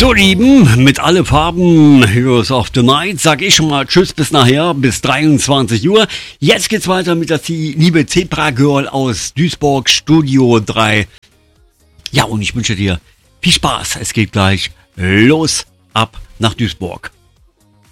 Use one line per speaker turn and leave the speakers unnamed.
So, Lieben, mit alle Farben Heroes of the Night sag ich schon mal Tschüss bis nachher, bis 23 Uhr. Jetzt geht's weiter mit der liebe Zebra Girl aus Duisburg, Studio 3. Ja, und ich wünsche dir viel Spaß. Es geht gleich los ab nach Duisburg.